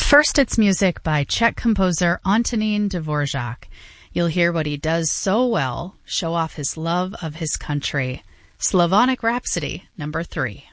First, it's music by Czech composer Antonín Dvořák. You'll hear what he does so well, show off his love of his country. Slavonic Rhapsody, number 3.